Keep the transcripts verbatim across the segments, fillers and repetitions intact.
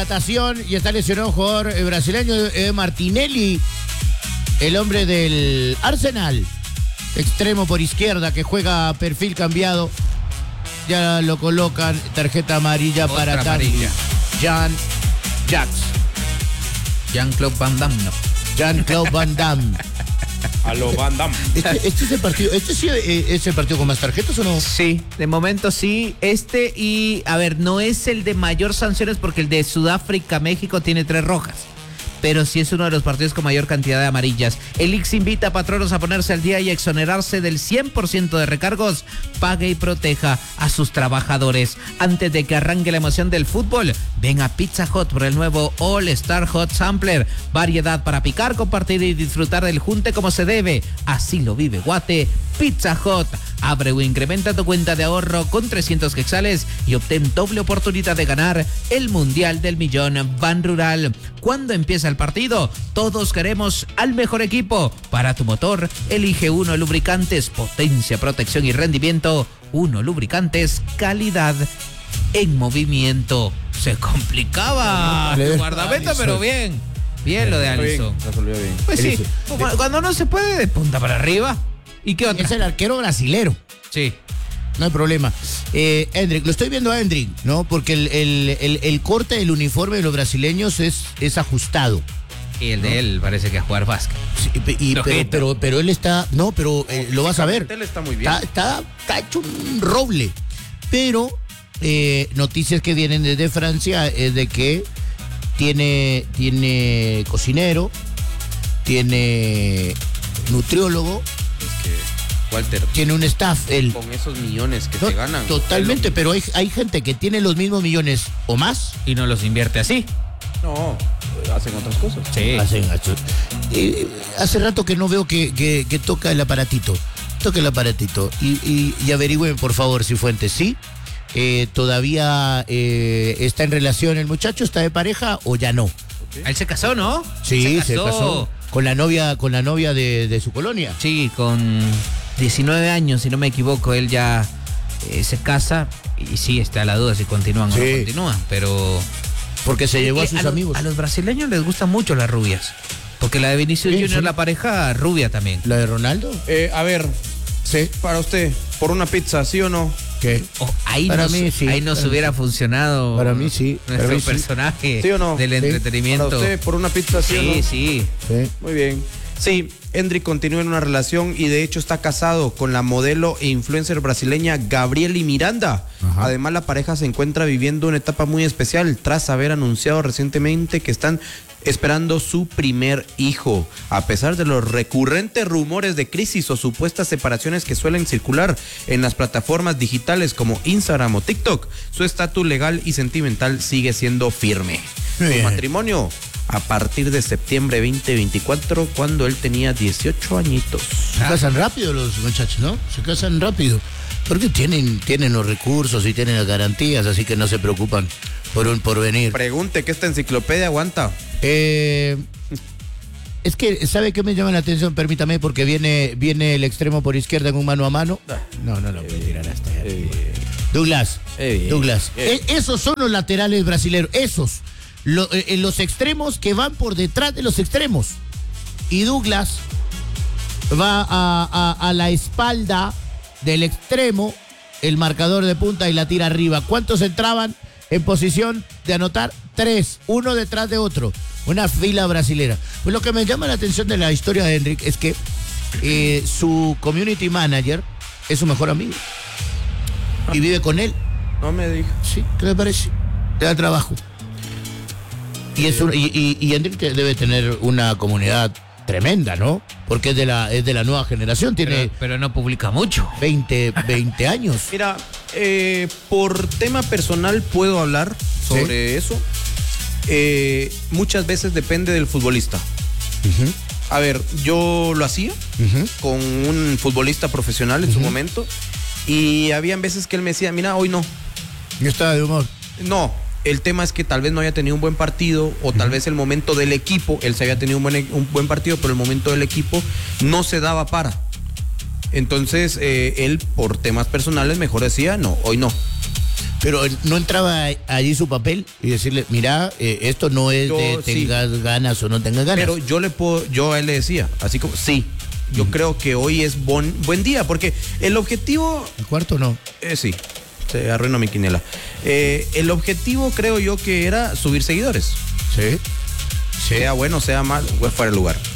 natación y está lesionado un jugador eh, brasileño, eh, Martinelli, el hombre del Arsenal, extremo por izquierda que juega a perfil cambiado. Ya lo colocan, tarjeta amarilla Otra para amarilla. Jan Jax. Jean-Claude Van Damme, no. Jean-Claude Van Damme. A lo Van Damme. Este, este es el partido, este sí eh, es el partido con más tarjetas, ¿o no? Sí, de momento sí. Este y, a ver, no es el de mayor sanciones porque el de Sudáfrica, México tiene tres rojas. Pero sí es uno de los partidos con mayor cantidad de amarillas. El I C S invita a patronos a ponerse al día y a exonerarse del cien por ciento de recargos. Pague y proteja a sus trabajadores. Antes de que arranque la emoción del fútbol, ven a Pizza Hut por el nuevo All Star Hot Sampler. Variedad para picar, compartir y disfrutar del junte como se debe. Así lo vive Guate. Pizza Hut. Abre o incrementa tu cuenta de ahorro con trescientos quetzales y obtén doble oportunidad de ganar el Mundial del Millón Ban Rural. ¿Cuándo empieza el partido? Todos queremos al mejor equipo. Para tu motor, elige Uno Lubricantes, potencia, protección y rendimiento. Uno Lubricantes, calidad en movimiento. Se complicaba tu guardameta, pero bien. Bien lo de Alisson. Resolvió bien. Pues sí, cuando no se puede, de punta para arriba. ¿Y qué otra? Es el arquero brasilero. Sí. No hay problema. Eh, Hendrik, lo estoy viendo a Hendrik, ¿no? Porque el, el, el, el corte del uniforme de los brasileños es, es ajustado. Y el de ¿no? él parece que a jugar básquet. Sí, y, pero, pero, pero él está... No, pero eh, lo vas a ver. Él está muy bien. Está, está, está hecho un roble. Pero eh, noticias que vienen desde Francia es de que tiene, tiene cocinero, tiene nutriólogo. Es que, Walter, tiene un staff. Él. Con esos millones que No, se ganan. Totalmente, pero hay, hay gente que tiene los mismos millones o más. Y no los invierte así. No, hacen otras cosas. Sí. Hacen, eh, hace rato que no veo que, que, que toca el aparatito. Toca el aparatito. Y, y, y averigüen, por favor, si Fuentes sí. Eh, ¿Todavía eh, está en relación el muchacho? ¿Está de pareja o ya no? Okay. Él se casó, ¿no? Sí, se casó. se casó con la novia, con la novia de, de su colonia. Sí, con diecinueve años, si no me equivoco, él ya eh, se casa. Y sí, está a la duda si continúan sí. o no continúan, pero... Porque se llevó a sus a amigos. Los, a los brasileños les gustan mucho las rubias. Porque la de Vinicius Junior, sí. la pareja rubia también. ¿La de Ronaldo? Eh, a ver, sí. Para usted, por una pizza, ¿sí o no? ¿Qué? Oh, ahí para nos, mí sí. Ahí nos hubiera mí, funcionado. Para mí sí. Nuestro mí, personaje sí. ¿Sí o no? del sí. entretenimiento. Para usted, por una pizza, ¿sí, sí o no? Sí, sí. Muy bien. Sí, Hendrik continúa en una relación y de hecho está casado con la modelo e influencer brasileña Gabriela Miranda. Ajá. Además, la pareja se encuentra viviendo una etapa muy especial tras haber anunciado recientemente que están esperando su primer hijo. A pesar de los recurrentes rumores de crisis o supuestas separaciones que suelen circular en las plataformas digitales como Instagram o TikTok, su estatus legal y sentimental sigue siendo firme. Su matrimonio a partir de septiembre veinte veinticuatro, cuando él tenía dieciocho añitos. Se casan rápido los muchachos, ¿no? Se casan rápido. Porque tienen, tienen los recursos y tienen las garantías, así que no se preocupan por un porvenir. Pregunte que esta enciclopedia aguanta. Eh, es que, ¿sabe qué me llama la atención? Permítame, porque viene, viene el extremo por izquierda en un mano a mano. No, no lo puede tirar hasta allá. Eh, Douglas, eh, Douglas. Eh. Esos son los laterales brasileños, esos. Lo, eh, los extremos que van por detrás de los extremos. Y Douglas va a, a, a la espalda del extremo, el marcador de punta, y la tira arriba. ¿Cuántos entraban en posición de anotar? Tres, uno detrás de otro. Una fila brasilera. Pues lo que me llama la atención de la historia de Hendrik es que eh, su community manager es su mejor amigo. Y vive con él. No me dijo. Sí, ¿qué le parece? Te da trabajo. Y, es un, y, y, y Hendrik debe tener una comunidad tremenda, ¿no? Porque es de la, es de la nueva generación, tiene... Pero, pero no publica mucho. veinte, veinte años. Mira, eh, por tema personal puedo hablar sobre ¿sí? eso. Eh, muchas veces depende del futbolista. Uh-huh. A ver, yo lo hacía uh-huh. con un futbolista profesional en uh-huh. su momento, y habían veces que él me decía, mira, hoy no. Yo estaba de humor. No. El tema es que tal vez no haya tenido un buen partido, o tal uh-huh. vez el momento del equipo, él se había tenido un buen, un buen partido, pero el momento del equipo no se daba para. Entonces, eh, él, por temas personales, mejor decía, no, hoy no. Pero no entraba allí su papel y decirle, mira, eh, esto no es Yo, de tengas sí. ganas o no tengas ganas. Pero yo le puedo, yo a él le decía, así como, sí, yo mm. creo que hoy es bon, buen día, porque el objetivo... ¿El cuarto no? Eh, sí, se arruinó mi quiniela. Eh, el objetivo creo yo que era subir seguidores. Sí. sí. Sea bueno, sea mal, pues fuera el lugar.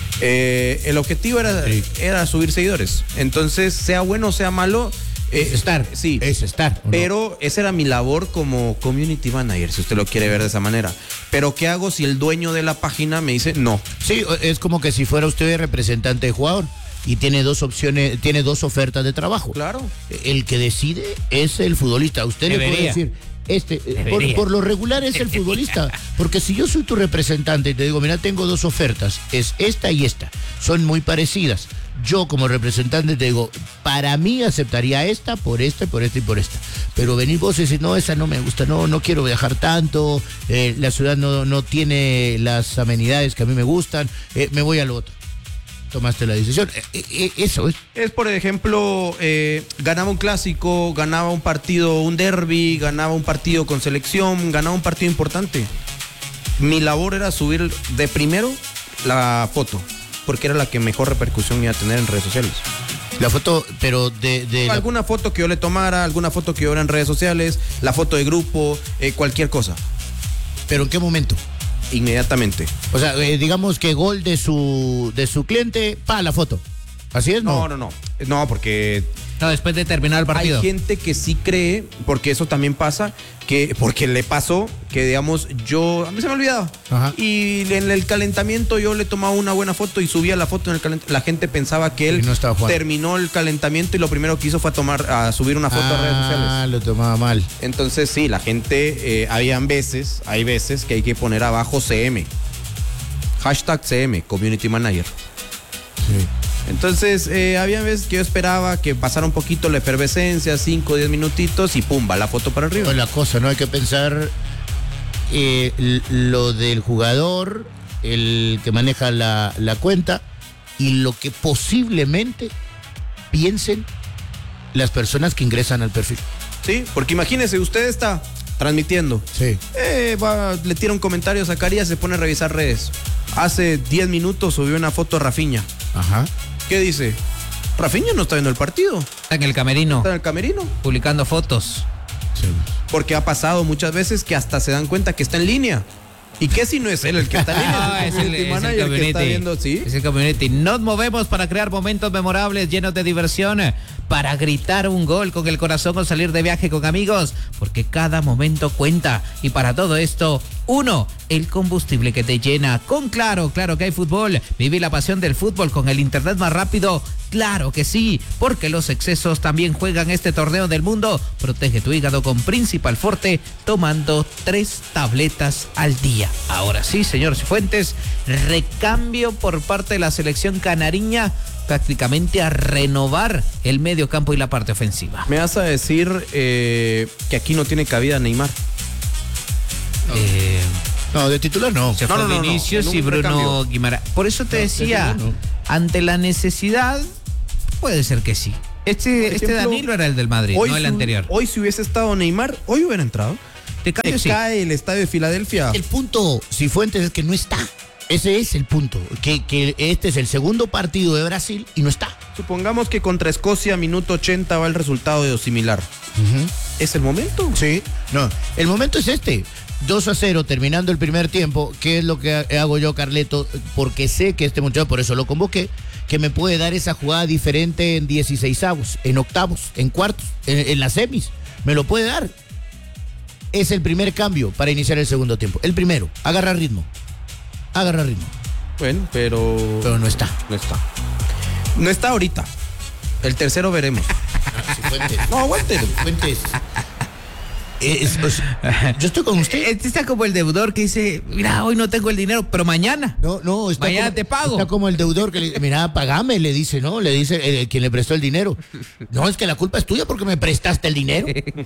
Eh, el objetivo era, sí. era subir seguidores. Entonces, sea bueno o sea malo... Eh, es estar, sí, es estar. Pero no? esa era mi labor como community manager, si usted lo quiere ver de esa manera. Pero ¿qué hago si el dueño de la página me dice no? Sí, es como que si fuera usted representante de jugador y tiene dos opciones, tiene dos ofertas de trabajo. Claro. El que decide es el futbolista. Usted Debería. le puede decir, este, por, por lo regular es el futbolista. Porque si yo soy tu representante y te digo, mira, tengo dos ofertas, es esta y esta, son muy parecidas. Yo como representante te digo, para mí aceptaría esta, por esta, por esta y por esta. Pero venir vos y decir, no, esa no me gusta, no, no quiero viajar tanto, eh, la ciudad no, no tiene las amenidades que a mí me gustan, eh, me voy a lo otro. Tomaste la decisión. Eh, eh, eso es. Es, por ejemplo, eh, ganaba un clásico, ganaba un partido, un derbi, ganaba un partido con selección, ganaba un partido importante. Mi labor era subir de primero la foto, porque era la que mejor repercusión iba a tener en redes sociales. La foto, pero de... de alguna la... foto que yo le tomara, alguna foto que yo era en redes sociales, la foto de grupo, eh, cualquier cosa. ¿Pero en qué momento? Inmediatamente. O sea, eh, digamos que gol de su de su cliente, pa, la foto. ¿Así es? No, no, no. No, no porque... No, después de terminar el partido. Hay gente que sí cree, porque eso también pasa, que porque le pasó, que digamos, yo, a mí se me olvidaba. Ajá. Y en el calentamiento yo le tomaba una buena foto y subía la foto en el calentamiento. La gente pensaba que él no terminó el calentamiento y lo primero que hizo fue a tomar, a subir una foto ah, a redes sociales. Ah, lo tomaba mal. Entonces sí, la gente, eh, habían veces, hay veces que hay que poner abajo C M. Hashtag C M, Community Manager. Sí. Entonces, eh, había veces que yo esperaba que pasara un poquito la efervescencia, cinco o diez minutitos y pumba, la foto para arriba. No, la cosa, no hay que pensar eh, lo del jugador, el que maneja la, la cuenta y lo que posiblemente piensen las personas que ingresan al perfil. Sí, porque imagínese, usted está transmitiendo. Sí. Eh, va, le tira un comentario a Zacarías, se pone a revisar redes. Hace diez minutos subió una foto a Rafinha. Ajá. ¿Qué dice? Rafinha no está viendo el partido. Está en el camerino. Está en el camerino. Publicando fotos. Sí. Porque ha pasado muchas veces que hasta se dan cuenta que está en línea. ¿Y qué si no es él el que está en línea? Ah, es el, es el que está viendo, ¿sí? Es el community. Nos movemos para crear momentos memorables llenos de diversión, para gritar un gol con el corazón o salir de viaje con amigos, porque cada momento cuenta. Y para todo esto, uno, el combustible que te llena. Con Claro, claro que hay fútbol. Vive la pasión del fútbol con el internet más rápido. Claro que sí, porque los excesos también juegan este torneo del mundo. Protege tu hígado con Principal Forte, tomando tres tabletas al día. Ahora sí, señor Cifuentes, recambio por parte de la selección canariña, prácticamente a renovar el medio campo y la parte ofensiva. Me vas a decir eh, que aquí no tiene cabida Neymar. No, eh, no de titular no. Se no, fue no, no, Vinicius no, y Bruno recambio. Guimaraes. Por eso te no, decía, no. ante la necesidad, puede ser que sí. Este, ejemplo, este Danilo era el del Madrid, no el su, anterior. Hoy si hubiese estado Neymar, hoy hubiera entrado. Te, cambio, Te sí. cae el estadio de Filadelfia. El punto, Cifuentes, es que no está. Ese es el punto, que, que este es el segundo partido de Brasil y no está. Supongamos que contra Escocia, minuto ochenta, va el resultado de similar. Uh-huh. ¿Es el momento? Sí, no, el momento es este. dos a cero terminando el primer tiempo. ¿Qué es lo que hago yo, Carleto? Porque sé que este muchacho, por eso lo convoqué, que me puede dar esa jugada diferente en dieciseisavos, en octavos, en cuartos, en, en las semis. Me lo puede dar. Es el primer cambio para iniciar el segundo tiempo. El primero, agarra ritmo. Agarra ritmo. Bueno, pero... Pero no está. No está. No está ahorita. El tercero veremos. Cifuentes. No, aguante. Cifuentes. Es, es, yo estoy con usted. Este está como el deudor que dice, mira, hoy no tengo el dinero, pero mañana. No, no, está mañana como, te pago. Está como el deudor que le dice, mira, pagame, le dice, ¿no? Le dice eh, quien le prestó el dinero. No, es que la culpa es tuya porque me prestaste el dinero.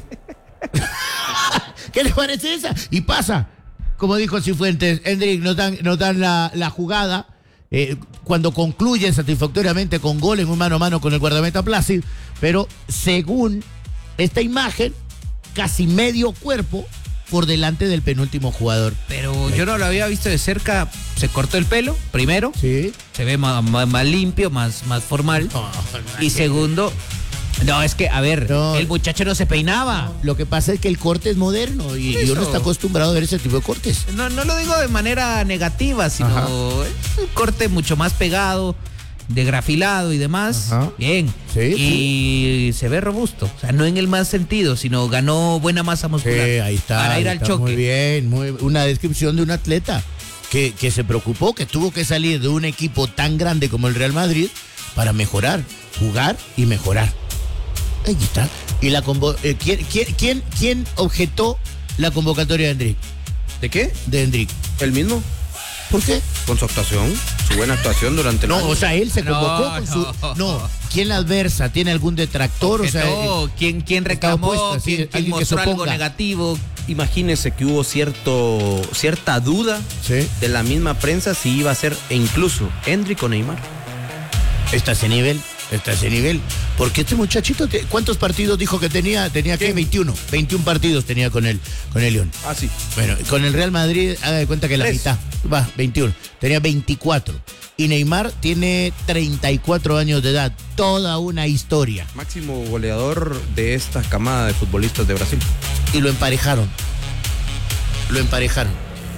¿Qué le parece esa? Y pasa, como dijo Cifuentes, Hendrik, nos dan, nos dan la, la jugada. Eh, cuando concluyen satisfactoriamente con gol en un mano a mano con el guardameta Plácido, pero según esta imagen, casi medio cuerpo por delante del penúltimo jugador. Pero yo no lo había visto de cerca. Se cortó el pelo, primero. Sí. Se ve más, más, más limpio, más, más formal. No, no, y segundo, no, es que, a ver, no, el muchacho no se peinaba. Lo que pasa es que el corte es moderno y, y uno está acostumbrado a ver ese tipo de cortes. No, no lo digo de manera negativa, sino Ajá. es un corte mucho más pegado, de grafilado y demás. Ajá. Bien. Sí, y se ve robusto. O sea, no en el más sentido, sino ganó buena masa muscular. Sí, ahí está. Para ahí ir al está, choque. Muy bien, muy, una descripción de un atleta que, que se preocupó, que tuvo que salir de un equipo tan grande como el Real Madrid para mejorar, jugar y mejorar. Ahí está. Y la convo eh, ¿quién, quién, quién, ¿Quién objetó la convocatoria de Hendrik? ¿De qué? De Hendrik. ¿El mismo? ¿Por qué? Con su actuación, su buena actuación durante el No, año. o sea, él se convocó No, con no. su. No, ¿quién la adversa? ¿Tiene algún detractor? O sea, No, eh, ¿quién, quién estaba reclamó? puesta, sí, ¿Quién, quién alguien que se mostró algo oponga. negativo? Imagínese que hubo cierto, cierta duda Sí. de la misma prensa si iba a ser e incluso Hendrik o Neymar. está a ese nivel, está a ese nivel. Porque este muchachito, te- ¿cuántos partidos dijo que tenía? Tenía que ¿Quién? veintiuno. veintiún partidos tenía con el, con el León. Ah, sí. Bueno, con el Real Madrid, haga de cuenta que la Tres. mitad. Va, veintiuno. Tenía veinticuatro. Y Neymar tiene treinta y cuatro años de edad. Toda una historia. Máximo goleador de esta camada de futbolistas de Brasil. Y lo emparejaron. Lo emparejaron.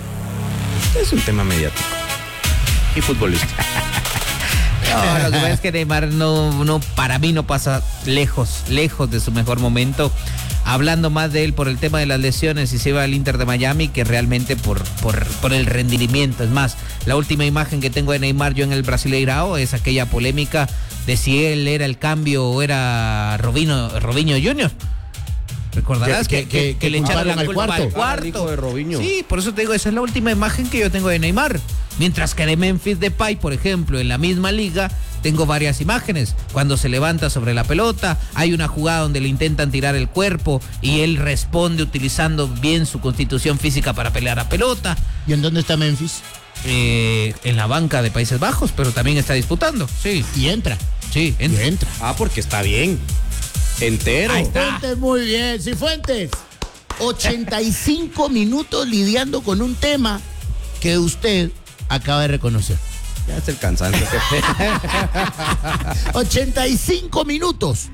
Es un tema mediático. Y futbolístico. No, lo que pasa es que Neymar no, no, para mí no pasa lejos, lejos de su mejor momento. Hablando más de él por el tema de las lesiones y se iba al Inter de Miami que realmente por, por, por el rendimiento. Es más, la última imagen que tengo de Neymar yo en el Brasileirao es aquella polémica de si él era el cambio o era Robinho, Robinho junior ¿Recordarás Que- que, que- que, que que le echaron la culparon al culpa al cuarto. cuarto? Ah, el hijo de Robinho. Sí, por eso te digo, esa es la última imagen que yo tengo de Neymar. Mientras que de Memphis Depay, por ejemplo, en la misma liga, tengo varias imágenes. Cuando se levanta sobre la pelota, hay una jugada donde le intentan tirar el cuerpo y él responde utilizando bien su constitución física para pelear a pelota. ¿Y en dónde está Memphis? Eh, en la banca de Países Bajos, pero también está disputando. Sí, Y entra. sí, Y entra. entra. Ah, porque está bien. Entero. Ahí está. Fuentes, muy bien. Cifuentes. ochenta y cinco minutos lidiando con un tema que usted acaba de reconocer. Ya es el cansancio. ochenta y cinco minutos.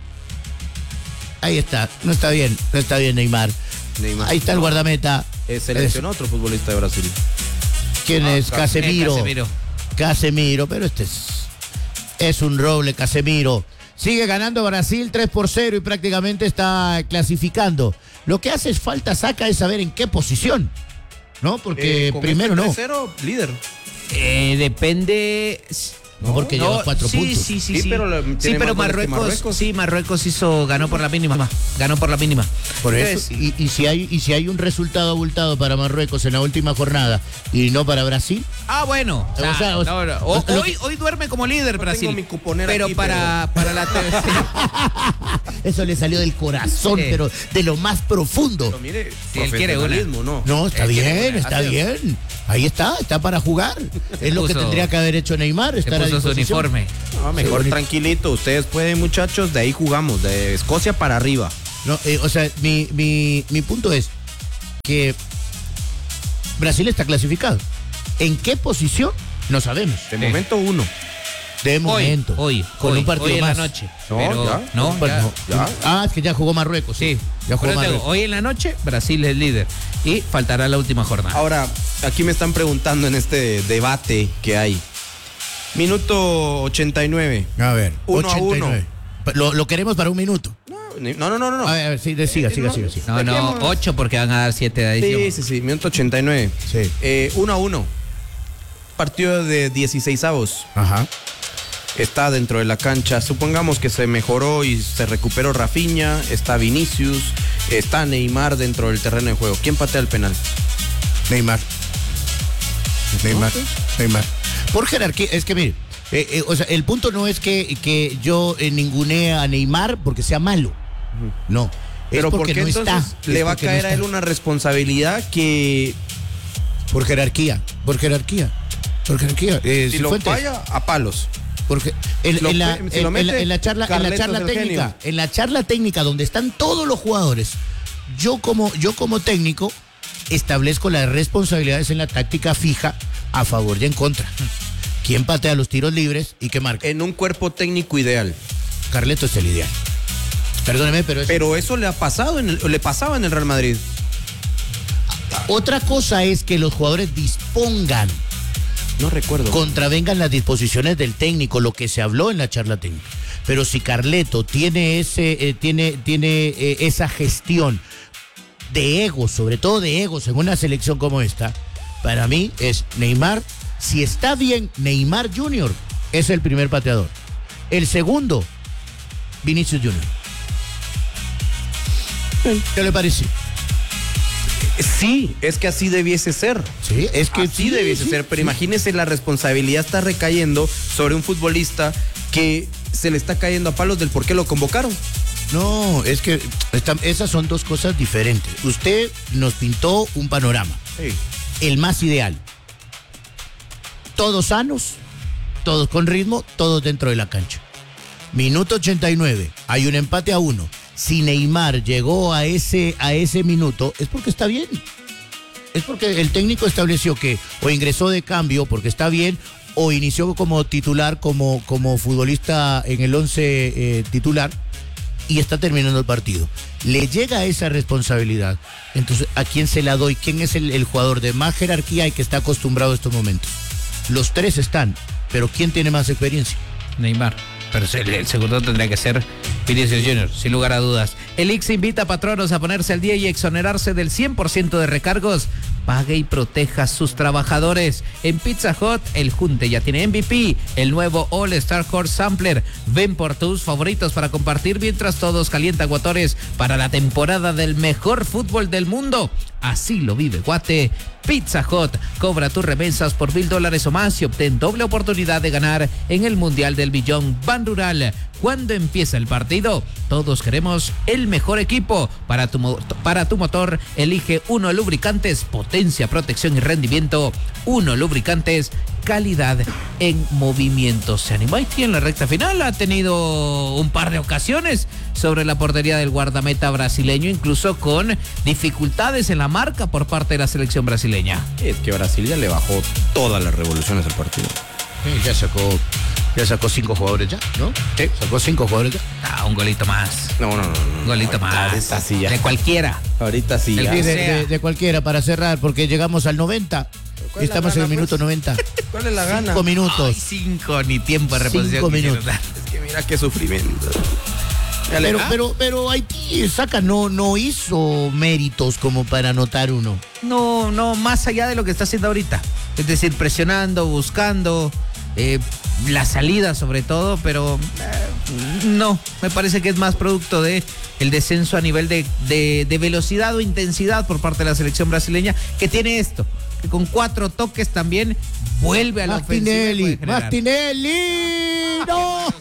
Ahí está. No está bien. No está bien Neymar. Neymar. Ahí está el guardameta. Eh, seleccionó otro futbolista de Brasil. ¿Quién Ah, es? Cas- Casemiro. eh, Casemiro. Casemiro, pero este es, es un roble, Casemiro. Sigue ganando Brasil tres por cero y prácticamente está clasificando. Lo que hace falta, saca, es saber en qué posición, ¿no? Porque Eh, con primero este no. tres cero, líder. Eh, depende. No, porque lleva cuatro sí, puntos. Sí, sí, Sí, sí. pero la- Sí, tiene pero más goles que Marruecos, Marruecos. sí, Marruecos hizo, ganó por la mínima, ganó por la mínima. Por eso, Entonces, y, y si hay, y si hay un resultado abultado para Marruecos en la última jornada y no para Brasil, ah, bueno. O sea, O sea, o- no, no, o- lo- hoy, hoy duerme como líder No Brasil. tengo mi cuponera pero aquí, para, para la tercera. eso le salió del corazón, Sí. pero de lo más profundo. Pero mire, Si él quiere una. profesionalismo, ¿no? No, está Es que bien, está hace- bien. Ahí está, está para jugar. Es lo que puso- tendría que haber hecho Neymar, Se estar a puso su disposición. uniforme. No, mejor Sí. tranquilito. Ustedes pueden, muchachos, de ahí jugamos, de Escocia para arriba. No, eh, o sea, mi, mi, mi punto es que Brasil está clasificado. ¿En qué posición? No sabemos. De Sí. momento uno. De momento. Hoy, hoy, con hoy, un partido hoy en más. la noche. No, Pero- ya. no, Pues ya. no. ya. Ah, es que ya jugó Marruecos. Sí, ya por jugó eso te digo, Marruecos. hoy en la noche Brasil es líder y faltará la última jornada. Ahora, aquí me están preguntando en este debate que hay. Minuto ochenta y nueve. A ver, Uno a ochenta y nueve. Lo, lo queremos para un minuto. No, no, no, no. no. A ver, a ver, sí, de- siga, Eh, siga, no. siga, siga. No, no, Dejemos- ocho porque van a dar siete de adición. Sí, sí, sí. Minuto ochenta y nueve. Sí. Eh, uno a uno. Partido de dieciséis avos. Ajá. Está dentro de la cancha. Supongamos que se mejoró y se recuperó Rafinha. Está Vinicius. Está Neymar dentro del terreno de juego. ¿Quién patea el penal? Neymar. Neymar. Neymar. Por jerarquía, es que mire, eh, eh, o sea, el punto no es que, que yo eh, ningunee a Neymar porque sea malo. No. Es Pero porque ¿por qué no entonces está. le Es va a porque no caer a él está. una responsabilidad que Por jerarquía. Por jerarquía. Por jerarquía. Eh, si lo Cifuentes, falla a palos? Porque en, Lo en la, pe- si lo en- en la- mete en la charla, en la Carletos charla el técnica, genio. en la charla técnica donde están todos los jugadores, yo como, yo como técnico establezco las responsabilidades en la táctica fija a favor y en contra. ¿Quién patea los tiros libres y qué marca? En un cuerpo técnico ideal. Carleto es el ideal. Perdóneme, pero eso... Pero eso le ha pasado, en el, le pasaba en el Real Madrid. Otra cosa es que los jugadores dispongan. No recuerdo. Contravengan las disposiciones del técnico, lo que se habló en la charla técnica. Pero si Carleto tiene ese, eh, tiene, tiene eh, esa gestión de egos, sobre todo de egos en una selección como esta, para mí es Neymar. Si está bien, Neymar junior es el primer pateador. El segundo, Vinicius junior ¿Qué le parece? Sí, es que así debiese ser. Sí, es que así sí, debiese sí, ser. Pero sí. Imagínese, la responsabilidad está recayendo sobre un futbolista que se le está cayendo a palos del por qué lo convocaron. No, es que esta, esas son dos cosas diferentes. Usted nos pintó un panorama. Sí. El más ideal. Todos sanos, todos con ritmo, todos dentro de la cancha. Minuto ochenta y nueve, hay un empate a uno. Si Neymar llegó a ese, a ese minuto, es porque está bien. Es porque el técnico estableció que o ingresó de cambio porque está bien, o inició como titular, como, como futbolista en el once eh, titular, y está terminando el partido. Le llega esa responsabilidad. Entonces, ¿a quién se la doy? ¿Quién es el, el jugador de más jerarquía y que está acostumbrado a estos momentos? Los tres están, pero ¿quién tiene más experiencia? Neymar. Pero el, el segundo tendría que ser Vinicius junior, sin lugar a dudas. El I X invita a patronos a ponerse al día y exonerarse del cien por ciento de recargos. Pague y proteja a sus trabajadores. En Pizza Hut, el Junte ya tiene M V P, el nuevo All Star Core Sampler. Ven por tus favoritos para compartir mientras todos calientan guatores para la temporada del mejor fútbol del mundo. Así lo vive Guate. Pizza Hut, cobra tus remesas por mil dólares o más y obtén doble oportunidad de ganar en el Mundial del Billón Ban Rural. Cuando empieza el partido, todos queremos el mejor equipo. Para tu, mo- para tu motor, elige Uno Lubricantes, potencia, protección y rendimiento. Uno Lubricantes, calidad en movimiento. Se animó Haití en la recta final, ha tenido un par de ocasiones sobre la portería del guardameta brasileño, incluso con dificultades en la marca por parte de la selección brasileña. Es que Brasil ya le bajó todas las revoluciones al partido. Sí, ya sacó, ya sacó cinco jugadores ya, ¿no? Sí. Sacó cinco jugadores ya. Ah, un golito más. No, no, no. no. Un golito más. Ahorita sí ya. De cualquiera. Ahorita sí El ya. que Sí, de, sea. de- de cualquiera para cerrar, porque llegamos al noventa. ¿Cuál es la Estamos en el gana, minuto pues? noventa. ¿Cuál es la gana? Cinco minutos. Ay, cinco, ni tiempo de reposición. Cinco quisieron minutos. dar. Es que mira qué sufrimiento. Dale, Pero, ah, pero, pero Haití, Saca, no, no hizo méritos como para anotar uno. No, no, más allá de lo que está haciendo ahorita. Es decir, presionando, buscando, eh, la salida sobre todo, pero eh, no, me parece que es más producto de el descenso a nivel de, de, de velocidad o intensidad por parte de la selección brasileña, que tiene esto, que con cuatro toques también vuelve a la ofensiva. y Martinelli, puede generar. Martinelli, no.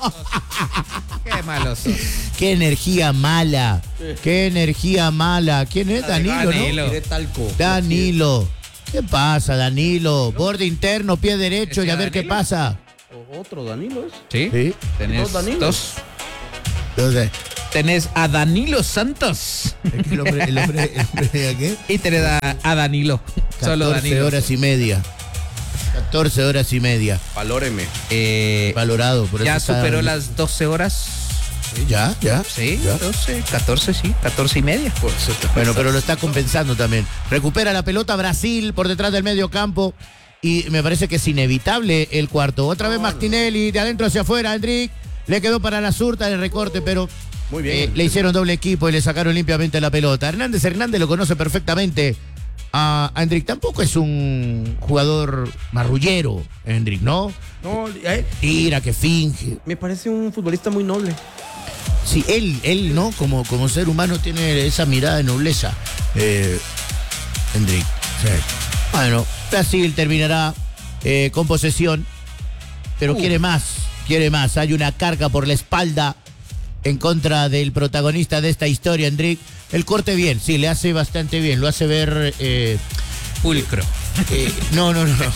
Qué malos sos. Qué energía mala, qué energía mala. ¿Quién es? la de Danilo, Gane, Danilo. ¿no? de Talco. Danilo. ¿Qué pasa, Danilo? Borde interno, pie derecho y a ver qué Danilo? pasa. O- Otro Danilo es. ¿Sí? Sí. Tenés Dos Danilos. dos. Entonces, Tenés a Danilo Santos es que el hombre, el hombre, el hombre ¿de qué? y tenés a, a Danilo. Solo catorce Danilo. horas y media. catorce horas y media. Valóreme. Eh, Valorado. Por ya eso está- superó las doce horas. Sí, Ya, ya. Sí, ya. doce, catorce, sí, catorce y media. Por eso está Bueno, pero lo está compensando también. Recupera la pelota Brasil por detrás del medio campo. Y me parece que es inevitable el cuarto. Otra vez Martinelli, de adentro hacia afuera, Hendrik. Le quedó para la zurda de recorte, pero Muy bien. eh, le hicieron doble equipo y le sacaron limpiamente la pelota. Hernández Hernández lo conoce perfectamente a a Hendrik. Tampoco es un jugador marrullero, Hendrik, ¿no? No, eh, Tira, que finge. me parece un futbolista muy noble. Sí, él, él, ¿no? Como, como ser humano tiene esa mirada de nobleza. Eh, Hendrik. Sí. Bueno, Brasil terminará eh, con posesión, pero Uh. quiere más, quiere más. Hay una carga por la espalda en contra del protagonista de esta historia, Hendrik. El corte bien, sí, le hace bastante bien. Lo hace ver... eh, Pulcro. eh, no, no, no. no.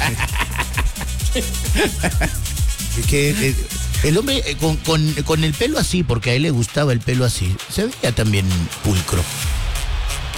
que eh, el hombre eh, con, con, con el pelo así, porque a él le gustaba el pelo así, se veía también pulcro.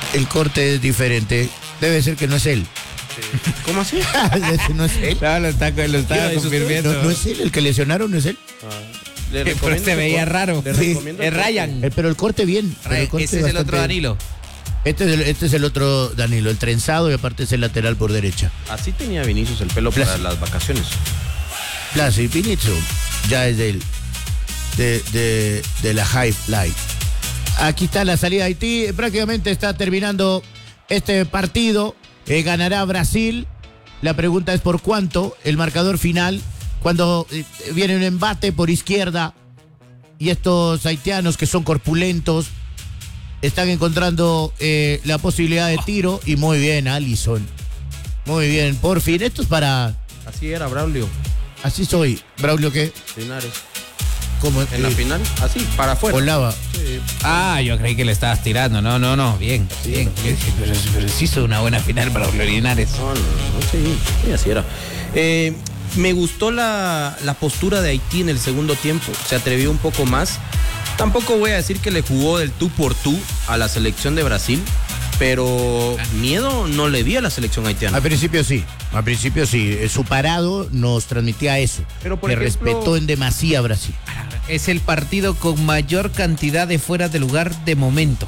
El corte es diferente. Debe ser que no es él. ¿Cómo así? No es él. No, lo está, lo está confirmando. No, no es él, el que lesionaron no es él. Ah, le Pero se veía raro. Le Sí, recomiendo es el Ryan. Eh, pero el corte bien. pero el corte Ese es el bastante otro bien. Danilo. Este es, el, este es el otro Danilo, el trenzado y aparte es el lateral por derecha. Así tenía Vinicius el pelo para Plas- las vacaciones. Plasi Pinizzo ya es del, de, de, de la High Life. Aquí está la salida de Haití. Prácticamente está terminando este partido. Eh, ganará Brasil. La pregunta es por cuánto. El marcador final. Cuando eh, viene un embate por izquierda y estos haitianos que son corpulentos están encontrando eh, la posibilidad de tiro. Y muy bien, Alisson. Muy bien, por fin. Esto es para... Así era Braulio Así soy. Braulio, ¿qué? Linares. ¿Cómo? En la Eh, final, así, para afuera. Con lava. Sí. Ah, yo creí que le estabas tirando. No, no, no. Bien, bien. Yo dije, Pero, pero sí hizo una buena final para los Linares. No, no, no, sí, sí, así era. Eh, me gustó la, la postura de Haití en el segundo tiempo. Se atrevió un poco más. Tampoco voy a decir que le jugó del tú por tú a la selección de Brasil, pero miedo no le di a la selección haitiana. Al principio sí, al principio sí. Eh, Su parado nos transmitía eso. Pero, por que ejemplo- respetó en demasía a Brasil. Es el partido con mayor cantidad de fuera de lugar de momento.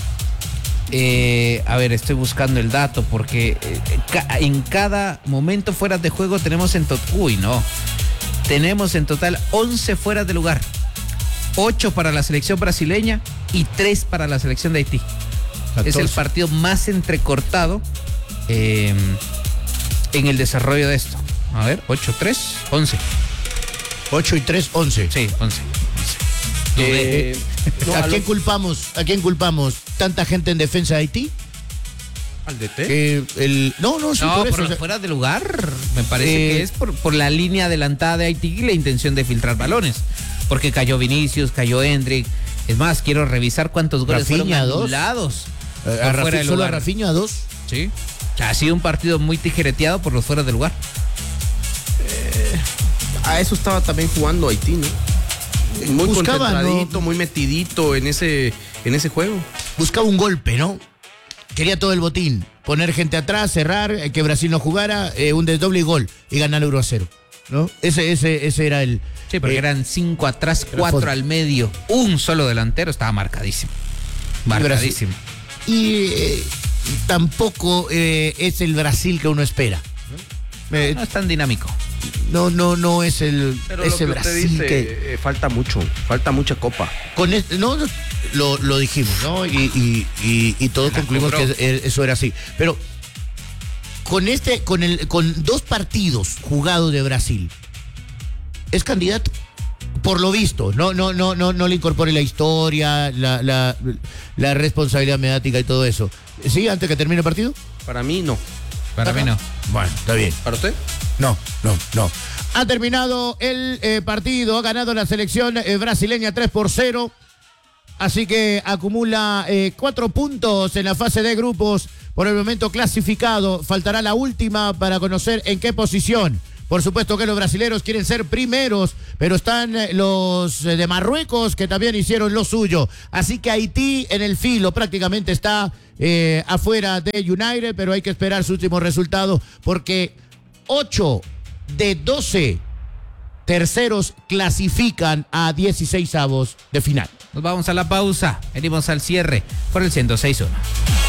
Eh, a ver, estoy buscando el dato porque eh, ca- en cada momento fuera de juego tenemos en total... Uy, no. Tenemos en total once fuera de lugar. ocho para la selección brasileña y tres para la selección de Haití. Es el partido más entrecortado eh, en el desarrollo de esto. A ver, ocho, tres, once. ocho y tres, once. Sí, once. Eh, no, ¿A a quién lo- culpamos? ¿A quién culpamos? ¿Tanta gente en defensa de Haití? ¿Al D T? Que el... No, no, sí, No, por por, eso. o los sea, fuera de lugar. Me parece Eh, que es por, por la línea adelantada de Haití y la intención de filtrar balones. Porque cayó Vinicius, cayó Hendrick. Es más, quiero revisar cuántos goles Rafinha, fueron dos. anulados. eh, por a fuera Rafi- de solo a lugar. Rafinha a dos. Sí. O sea, ha sido un partido muy tijereteado por los fuera de lugar. A eso estaba también jugando Haití, ¿no? Muy Buscaba, concentradito, ¿no? muy metidito en ese, en ese juego. Buscaba un golpe, ¿no? Quería todo el botín. Poner gente atrás, cerrar, eh, que Brasil no jugara, eh, un desdoble y gol. Y ganar uno a cero. ¿No? Ese, ese, ese era el... Sí, porque eh, eran cinco atrás, era cuatro fondo. al medio. Un solo delantero estaba marcadísimo. Marcadísimo. Y eh, tampoco eh, es el Brasil que uno espera. Eh, No es tan dinámico. no, no, no es el Pero ese lo que usted Brasil dice, que eh, falta mucho, falta mucha copa. con este- no, no, lo, lo dijimos, ¿no? Y, y, y, y todos La concluimos cobró. que es- eso era así. Pero con este, con el, con dos partidos jugados de Brasil, es candidato. Por lo visto, no, no, no, no, no le incorpore la historia, la, la, la responsabilidad mediática y todo eso. ¿Sí? Antes que termine el partido. Para mí, no. Para mí no. Bueno, está bien. ¿Para usted? No, no, no. Ha terminado el eh, partido, ha ganado la selección eh, brasileña tres por cero. Así que acumula eh, cuatro puntos en la fase de grupos. Por el momento clasificado. Faltará la última para conocer en qué posición. Por supuesto que los brasileros quieren ser primeros, pero están eh, los eh, de Marruecos que también hicieron lo suyo. Así que Haití en el filo prácticamente está eh, afuera de United, pero hay que esperar su último resultado porque ocho de doce terceros clasifican a dieciséis avos de final. Nos vamos a la pausa. Venimos al cierre por el ciento seis punto uno.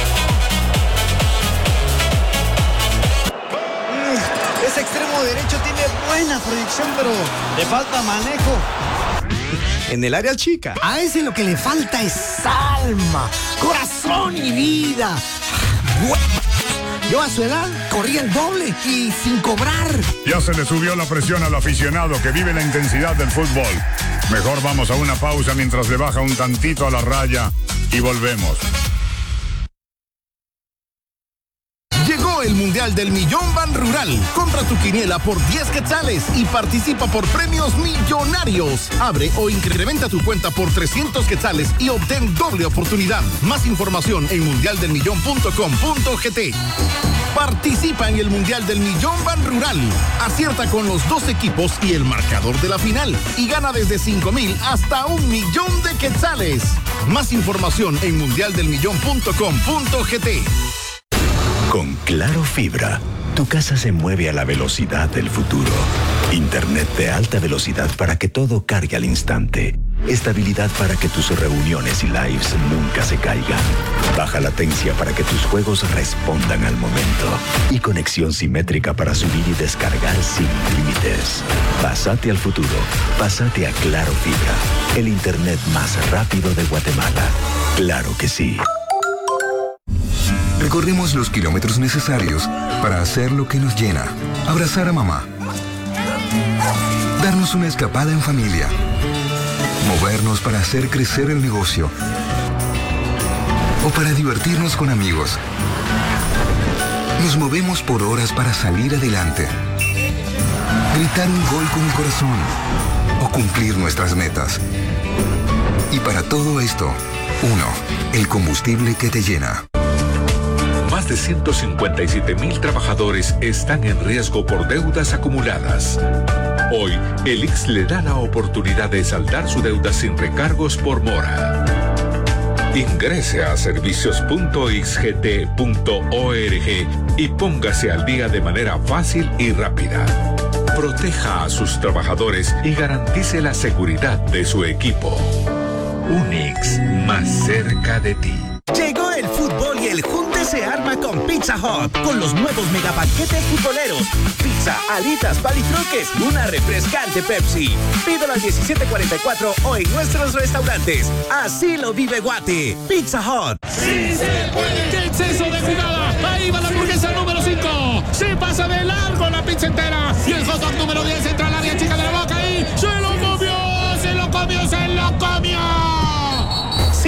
Ese extremo derecho tiene buena proyección, pero le falta manejo. En el área chica. A ese lo que le falta es alma, corazón y vida. Yo a su edad corría el doble y sin cobrar. Ya se le subió la presión al aficionado que vive la intensidad del fútbol. Mejor vamos a una pausa mientras le baja un tantito a la raya y volvemos. Llegó Llegó el Mundial del Millón Ban Rural. Compra tu quiniela por diez quetzales y participa por premios millonarios. Abre o incrementa tu cuenta por trescientos quetzales y obtén doble oportunidad. Más información en mundial del millón punto com punto gt. Participa en el Mundial del Millón Ban Rural. Acierta con los dos equipos y el marcador de la final. Y gana desde cinco mil hasta un millón de quetzales. Más información en mundial del millón punto com punto gt. Con Claro Fibra, tu casa se mueve a la velocidad del futuro. Internet de alta velocidad para que todo cargue al instante. Estabilidad para que tus reuniones y lives nunca se caigan. Baja latencia para que tus juegos respondan al momento. Y conexión simétrica para subir y descargar sin límites. Pásate al futuro. Pásate a Claro Fibra. El internet más rápido de Guatemala. Claro que sí. Recorremos los kilómetros necesarios para hacer lo que nos llena. Abrazar a mamá. Darnos una escapada en familia. Movernos para hacer crecer el negocio. O para divertirnos con amigos. Nos movemos por horas para salir adelante. Gritar un gol con el corazón. O cumplir nuestras metas. Y para todo esto, uno, el combustible que te llena. Más de ciento cincuenta y siete mil trabajadores están en riesgo por deudas acumuladas. Hoy, el I X le da la oportunidad de saldar su deuda sin recargos por mora. Ingrese a servicios punto i x g t punto org y póngase al día de manera fácil y rápida. Proteja a sus trabajadores y garantice la seguridad de su equipo. Un I X más cerca de ti. Llegó el fútbol y el junte se arma con Pizza Hut, con los nuevos megapaquetes futboleros. Pizza, alitas, palitroques, una refrescante Pepsi. Pídelo al diecisiete cuarenta y cuatro o en nuestros restaurantes. Así lo vive Guate. Pizza Hut. ¡Sí se puede! ¡Qué exceso de jugada! Ahí va la hamburguesa número cinco. Se pasa de largo la pizza entera. Y el hot dog número diez entra al área chica de la boca y se lo comió, se lo comió, se lo comió.